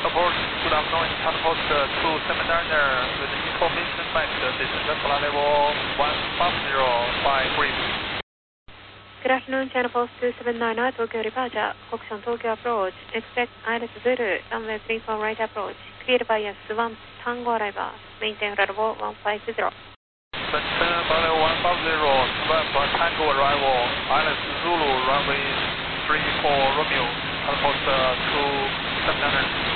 Approach, good afternoon, Channel Post 279er with information back descent flight level 150 brief. Good afternoon, Channel Post 279er, Tokyo departure, Hokusan Tokyo approach, expect ILS Zulu, runway 34 right approach, cleared by S1 Tango arrival, maintain flight level 150. Maintain flight level 150, November Tango arrival, ILS Zulu, runway 34 Romeo, Channel Post 279er.